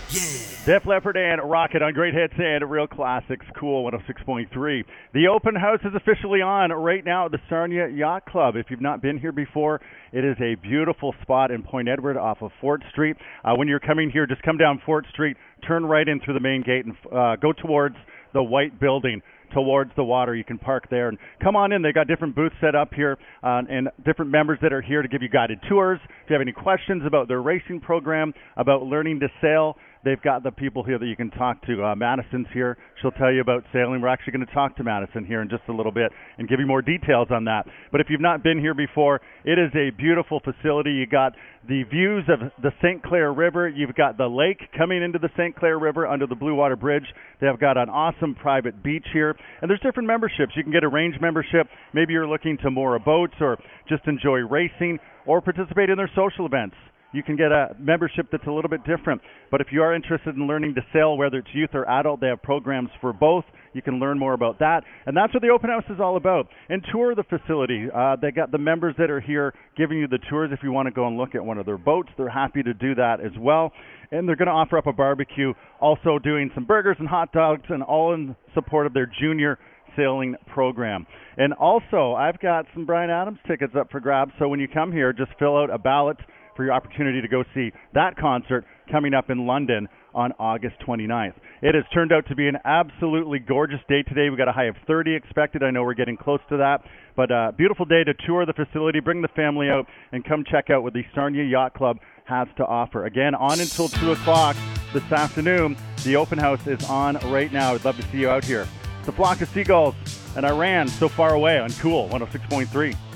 Def Leppard and Rocket on Great Hits and Real Classics, Cool 106.3. The open house is officially on right now at the Sarnia Yacht Club. If you've not been here before, it is a beautiful spot in Point Edward off of Fort Street. When you're coming here, just come down Fort Street, turn right in through the main gate, and go towards the white building towards the water. You can park there and come on in. They've got different booths set up here and different members that are here to give you guided tours. If you have any questions about their racing program, about learning to sail, they've got the people here that you can talk to. Madison's here. She'll tell you about sailing. We're actually going to talk to Madison here in just a little bit and give you more details on that. But if you've not been here before, it is a beautiful facility. You got the views of the St. Clair River. You've got the lake coming into the St. Clair River under the Blue Water Bridge. They have got an awesome private beach here. And there's different memberships. You can get a range membership. Maybe you're looking to moor a boat or just enjoy racing or participate in their social events. You can get a membership that's a little bit different. But if you are interested in learning to sail, whether it's youth or adult, they have programs for both. You can learn more about that. And that's what the open house is all about. And tour the facility. They got the members that are here giving you the tours. If you want to go and look at one of their boats, they're happy to do that as well. And they're going to offer up a barbecue, also doing some burgers and hot dogs, and all in support of their junior sailing program. And also, I've got some Bryan Adams tickets up for grabs. So when you come here, just fill out a ballot for your opportunity to go see that concert coming up in London on August 29th. It has turned out to be an absolutely gorgeous day today. We've got a high of 30 expected. I know we're getting close to that. But a beautiful day to tour the facility, bring the family out, and come check out what the Sarnia Yacht Club has to offer. Again, on until 2 o'clock this afternoon. The open house is on right now. I'd love to see you out here. It's a flock of seagulls and Iran so far away on Cool 106.3.